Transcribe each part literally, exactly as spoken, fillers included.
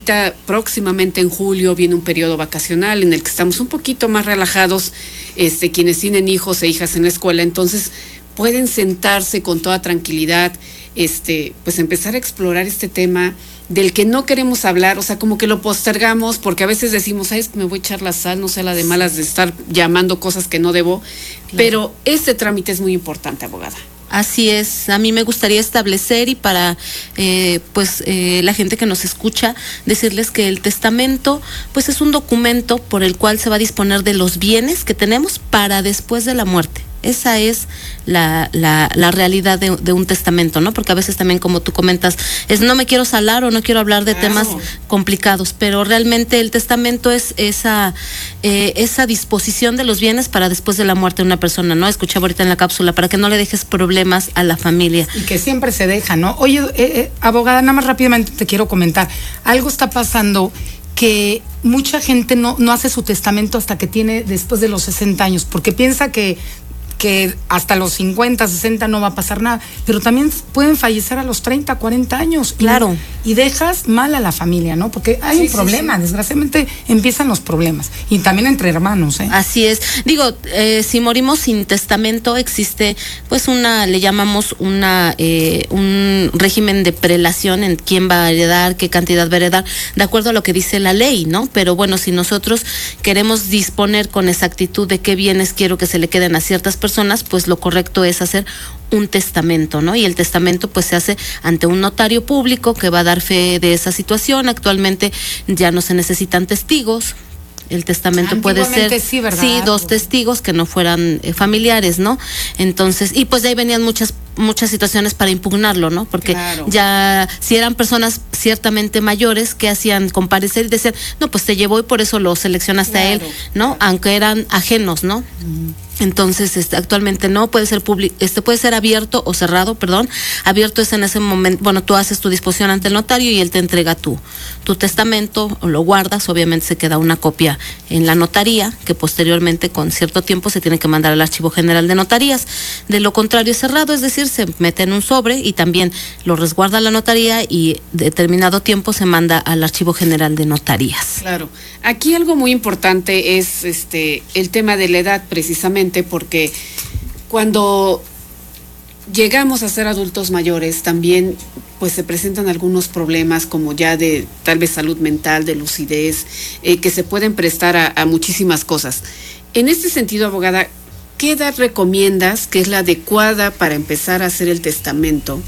Próximamente en julio viene un periodo vacacional en el que estamos un poquito más relajados, este, quienes tienen hijos e hijas en la escuela, entonces pueden sentarse con toda tranquilidad, este, pues empezar a explorar este tema del que no queremos hablar, o sea, como que lo postergamos porque a veces decimos, ay, es que me voy a echar la sal, no sé, la de malas de estar llamando cosas que no debo, claro. Pero este trámite es muy importante, abogada. Así es, a mí me gustaría establecer y para eh, pues eh, la gente que nos escucha, decirles que el testamento pues es un documento por el cual se va a disponer de los bienes que tenemos para después de la muerte. Esa es la, la, la realidad de, de un testamento, ¿no? Porque a veces también, como tú comentas, es no me quiero salar o no quiero hablar de claro. temas complicados, pero realmente el testamento es esa eh, esa disposición de los bienes para después de la muerte de una persona, ¿no? Escuchaba ahorita en la cápsula, para que no le dejes problemas a la familia. Y que siempre se deja, ¿no? Oye, eh, eh, abogada, nada más rápidamente te quiero comentar, algo está pasando que mucha gente no, no hace su testamento hasta que tiene después de los sesenta años, porque piensa que que hasta los cincuenta, sesenta no va a pasar nada, pero también pueden fallecer a los treinta, cuarenta años. Claro. Y, y dejas mal a la familia, ¿no? Porque hay sí, un problema, sí, sí. Desgraciadamente empiezan los problemas, y también entre hermanos, ¿eh? Así es. Digo, eh, si morimos sin testamento, existe pues una, le llamamos una, eh, un régimen de prelación en quién va a heredar, qué cantidad va a heredar, de acuerdo a lo que dice la ley, ¿no? Pero bueno, si nosotros queremos disponer con exactitud de qué bienes quiero que se le queden a ciertas personas, pues lo correcto es hacer un testamento, ¿no? Y el testamento pues se hace ante un notario público que va a dar fe de esa situación. Actualmente ya no se necesitan testigos. El testamento puede ser, sí, ¿verdad? sí, dos testigos que no fueran eh, familiares, ¿no? Entonces, y pues de ahí venían muchas muchas situaciones para impugnarlo, ¿no? Porque claro. ya, si eran personas ciertamente mayores, que hacían comparecer y decían, no, pues te llevó y por eso lo seleccionaste claro, a él, ¿no? Claro. Aunque eran ajenos, ¿no? Uh-huh. Entonces, este, actualmente no, puede ser público, este puede ser abierto o cerrado, perdón. Abierto es en ese momento, bueno, tú haces tu disposición ante el notario y él te entrega tu, tu testamento, o lo guardas, obviamente se queda una copia en la notaría, que posteriormente con cierto tiempo se tiene que mandar al Archivo General de Notarías. De lo contrario es cerrado, es decir, se mete en un sobre y también lo resguarda la notaría y determinado tiempo se manda al Archivo General de Notarías. Claro. Aquí algo muy importante es este el tema de la edad, precisamente, porque cuando llegamos a ser adultos mayores también pues se presentan algunos problemas como ya de tal vez salud mental, de lucidez, eh, que se pueden prestar a, a muchísimas cosas. En este sentido, abogada, ¿qué edad recomiendas que es la adecuada para empezar a hacer el testamento?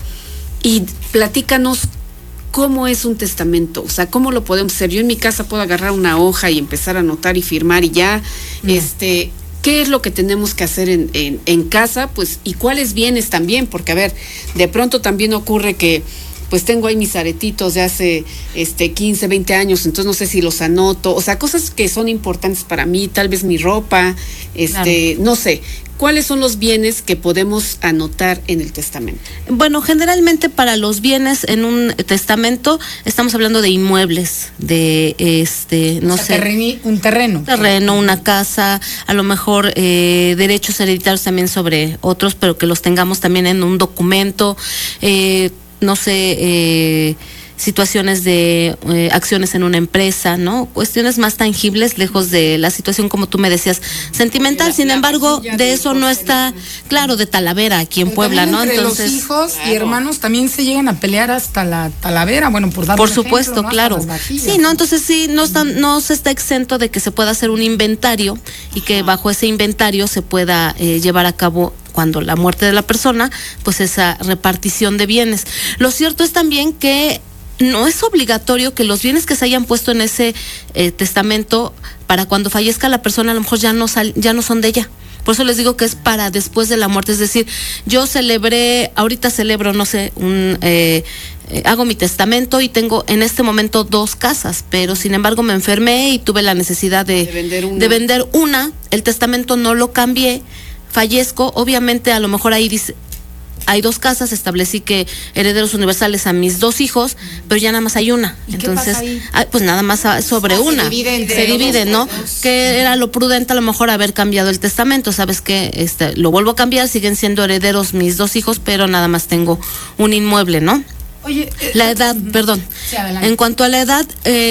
Y platícanos cómo es un testamento, o sea, cómo lo podemos hacer. Yo en mi casa puedo agarrar una hoja y empezar a anotar y firmar y ya, mm. este... ¿Qué es lo que tenemos que hacer en, en, en casa? Pues, y cuáles bienes también, porque a ver, de pronto también ocurre que pues tengo ahí mis aretitos de hace este quince, veinte años, entonces no sé si los anoto, o sea, cosas que son importantes para mí, tal vez mi ropa, este, claro. no sé. ¿Cuáles son los bienes que podemos anotar en el testamento? Bueno, generalmente para los bienes en un testamento estamos hablando de inmuebles, de este, no o sea, sé, terreni, un terreno, un terreno, una casa, a lo mejor eh, derechos hereditarios también sobre otros, pero que los tengamos también en un documento, eh, no sé. Eh, situaciones de eh, acciones en una empresa, ¿no? Cuestiones más tangibles, lejos de la situación, como tú me decías, sentimental. La, Sin la embargo, de, de eso no está, claro, de Talavera, aquí en Pero Puebla, ¿no? Entre Entonces, los hijos claro. y hermanos también se llegan a pelear hasta la Talavera, bueno, por dar Por un supuesto, ejemplo, ¿no? claro. Sí, ¿no? Entonces sí, no, están, no se está exento de que se pueda hacer un inventario y que bajo ese inventario se pueda eh, llevar a cabo cuando la muerte de la persona, pues esa repartición de bienes. Lo cierto es también que no es obligatorio que los bienes que se hayan puesto en ese eh, testamento para cuando fallezca la persona a lo mejor ya no sal, ya no son de ella. Por eso les digo que es para después de la muerte. Es decir, yo celebré, ahorita celebro, no sé, un eh, eh, hago mi testamento y tengo en este momento dos casas, pero sin embargo me enfermé y tuve la necesidad de, de, vender, una. de vender una. El testamento no lo cambié, fallezco, obviamente a lo mejor ahí dice... Hay dos casas, establecí que herederos universales a mis dos hijos, pero ya nada más hay una. ¿Y Entonces, qué pasa ahí? ah, pues nada más sobre ah, una. Se divide, se divide, ¿no? Que era lo prudente a lo mejor haber cambiado el testamento. Sabes que este, lo vuelvo a cambiar, siguen siendo herederos mis dos hijos, pero nada más tengo un inmueble, ¿no? Oye, eh, la edad, uh-huh. perdón. Sí, adelante. En cuanto a la edad, eh,